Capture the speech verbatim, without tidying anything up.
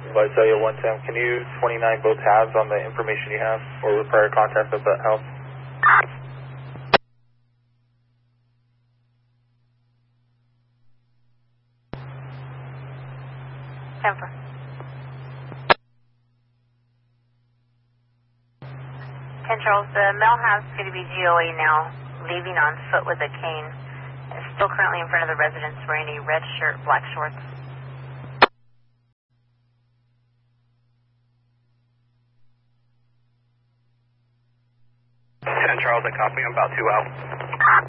Visalia one ten, can you twenty-nine both halves on the information you have, or with prior contact with that house? ten four. ten Charles, the male has P D B G O A now, leaving on foot with a cane. Is still currently in front of the residence wearing a red shirt, black shorts. ten Charles, I copy. I'm about two out.